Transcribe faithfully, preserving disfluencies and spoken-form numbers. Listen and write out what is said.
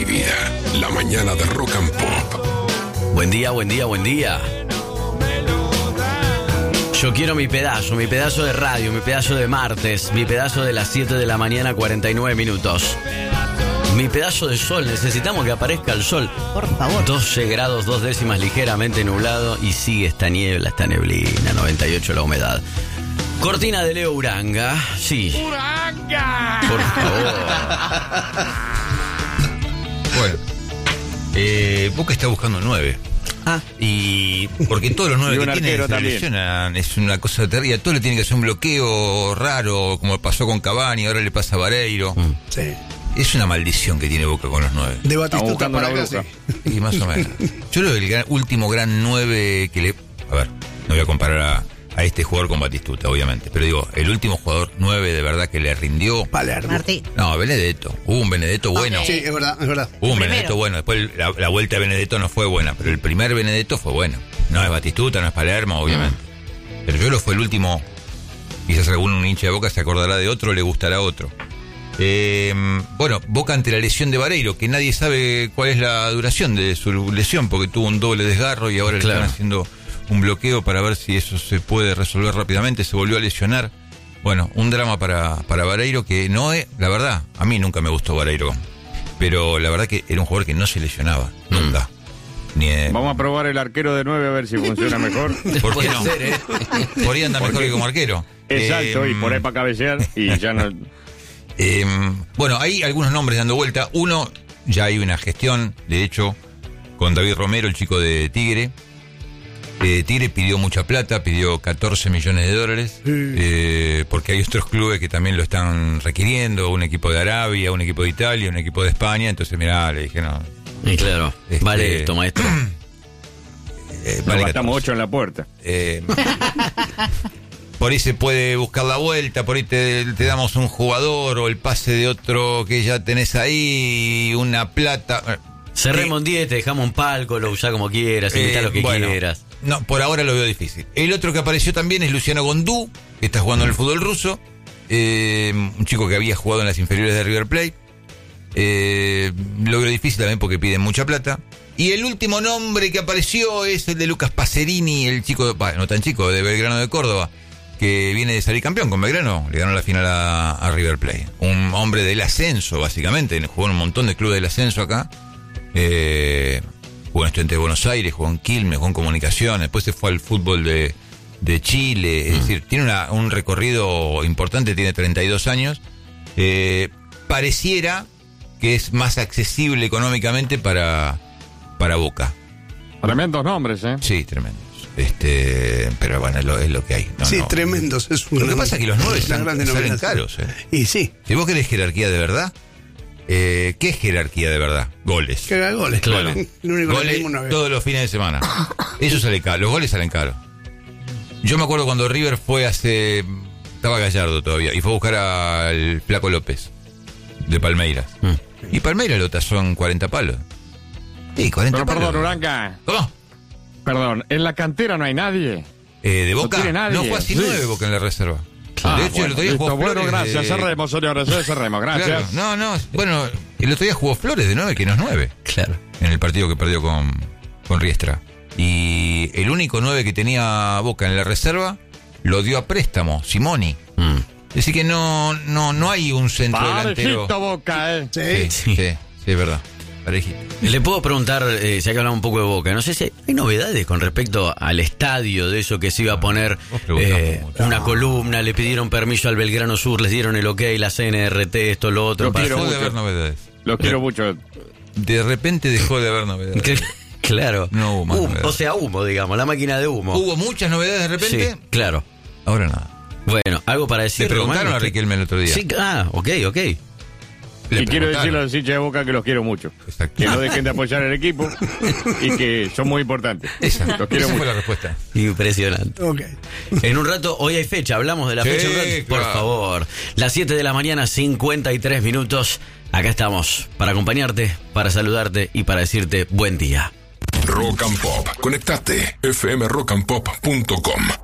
y vida. La mañana de Rock and Pop. Buen día, buen día, buen día. Yo quiero mi pedazo, mi pedazo de radio, mi pedazo de martes, mi pedazo de las siete de la mañana, cuarenta y nueve minutos. Mi pedazo de sol, necesitamos que aparezca el sol. Por favor. doce grados, dos décimas, ligeramente nublado y sigue esta niebla, esta neblina, noventa y ocho la humedad. Cortina de Leo Uranga, sí. ¡Uranga! Por favor. Bueno, eh, Boca está buscando nueve. Ah. Y porque todos los nueve Y un que tienen arquero se también. lesionan, es una cosa terrible. Todo le tiene que hacer un bloqueo raro, como pasó con Cavani, ahora le pasa a Vareiro. Mm. Sí. Es una maldición que tiene Boca con los nueve. De Estamos Batistuta buscando para una acá, bruja. sí. Y más o menos. Yo creo que el gran- último gran nueve que le... A ver, no voy a comparar a, a este jugador con Batistuta, obviamente. Pero digo, el último jugador nueve de verdad que le rindió... Palermo. Martí. No, Benedetto. Hubo un Benedetto bueno. Sí, es verdad, es verdad. Hubo un Primero. Benedetto bueno. Después la, la vuelta de Benedetto no fue buena, pero el primer Benedetto fue bueno. No es Batistuta, no es Palermo, obviamente. Pero yo lo fue el último. Quizás algún hincha de Boca se acordará de otro, le gustará otro. Eh, bueno, Boca ante la lesión de Vareiro, que nadie sabe cuál es la duración de su lesión, porque tuvo un doble desgarro y ahora Claro. le están haciendo un bloqueo para ver si eso se puede resolver rápidamente. Se volvió a lesionar. Bueno, un drama para, para Vareiro que no es, la verdad, a mí nunca me gustó Vareiro, pero la verdad que era un jugador que no se lesionaba, nunca. Ni, eh, Vamos a probar el arquero de nueve a ver si funciona mejor. ¿Por qué Puede no? ser, ¿eh? Por ahí anda mejor que como arquero. Exacto, Eh, y por ahí para cabecear y ya no... Eh, bueno, hay algunos nombres dando vuelta. Uno, ya hay una gestión, de hecho, con David Romero, el chico de Tigre. Eh, Tigre pidió mucha plata, pidió catorce millones de dólares, eh, porque hay otros clubes que también lo están requiriendo, un equipo de Arabia, un equipo de Italia, un equipo de España. Entonces, mirá, le dije, no. Y claro, Este- vale esto, maestro. Eh, Nos vale gastamos catorce. ocho en la puerta. Eh, por ahí se puede buscar la vuelta, por ahí te, te damos un jugador o el pase de otro que ya tenés ahí, una plata. Cerremos un diez, te dejamos un palco, lo usás como quieras, invitá Eh, lo que bueno, quieras. No, por ahora lo veo difícil. El otro que apareció también es Luciano Gondú, que está jugando en el fútbol ruso. Eh, un chico que había jugado en las inferiores de River Plate. Eh, lo veo difícil también porque piden mucha plata. Y el último nombre que apareció es el de Lucas Pacerini, el chico, bah, no tan chico, de Belgrano de Córdoba, que viene de salir campeón con Belgrano. Le ganó la final a, a River Plate. Un hombre del ascenso, básicamente. Jugó en un montón de clubes del ascenso acá. Eh, jugó en Estudiantes de Buenos Aires, jugó en Quilmes, jugó en Comunicaciones. Después se fue al fútbol de, de Chile. Es decir, tiene una, un recorrido importante, tiene treinta y dos años. Eh, pareciera que es más accesible económicamente para, para Boca. Tremendos nombres, ¿eh? Sí, tremendos. Este, pero bueno, es lo, es lo que hay. No, sí, no. tremendos. Es un Lo que gran- pasa es que los nueve una salen, grande salen novedad. caros. Eh. Y sí, Si vos querés jerarquía de verdad, eh, ¿qué es jerarquía de verdad? Goles. que haga goles. Claro. Lo único que Goles pedimos una vez. todos los fines de semana. Eso sale caro. Los goles salen caros. Yo me acuerdo cuando River fue hace... Estaba Gallardo todavía. Y fue a buscar al Flaco López de Palmeiras. Mm. Y Palmeiras lo tasó en cuarenta palos. Sí, cuarenta Pero palos. perdón, Uranga. ¿Cómo? Perdón, en la cantera no hay nadie. Eh, ¿De No Boca? tiene nadie. No fue así Sí. nueve Boca en la reserva. Ah, de hecho, bueno, el otro día listo, jugó bueno, Flores gracias. de- Cerremos, señores, eh, cerremos. Gracias. Claro. No, no. Bueno, el otro día jugó Flores de nueve, que no es nueve. Claro. En el partido que perdió con, con Riestra. Y el único nueve que tenía Boca en la reserva lo dio a préstamo, Simoni. Mm. Es decir que no, no, no hay un centro delantero. Parejito Boca, ¿eh? Sí. Sí, sí, sí, es verdad. Parejito. Le puedo preguntar, eh, ya que hablamos un poco de Boca, no sé si hay novedades con respecto al estadio, de eso que se iba a poner Vos preguntás eh, mucho. una columna, le pidieron permiso al Belgrano Sur, les dieron el ok, la C N R T, esto, lo otro. Lo para quiero Dejó de mucho. haber novedades. Los quiero mucho. De repente dejó de haber novedades. Cl- Claro. No hubo más Humo, novedades. o sea, humo, digamos, la máquina de humo. Hubo muchas novedades de repente. Sí, claro. Ahora nada. Bueno, algo para decir. Le preguntaron Román, a usted- Riquelme el otro día. Sí, ah, ok, ok. Le Y quiero preguntaron. decirle a los hinchas de Boca que los quiero mucho. Exacto. Que no dejen de apoyar el equipo y que son muy importantes. Esa, Los quiero esa fue mucho. la respuesta. Impresionante. Ok. En un rato, hoy hay fecha, hablamos de la Sí, fecha un rato. Por claro. favor. Las siete de la mañana, cincuenta y tres minutos. Acá estamos para acompañarte, para saludarte y para decirte buen día. Rock and Pop. Conectate. f m rock and pop punto com